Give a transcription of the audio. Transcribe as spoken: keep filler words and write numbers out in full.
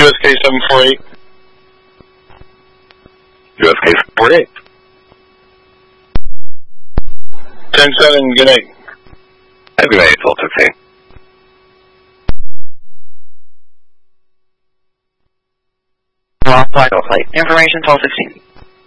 U S K seven four eight. U S K seven four eight. ten seven, good night. Good night, twelve sixteen. Lost vital flight. Information twelve sixteen.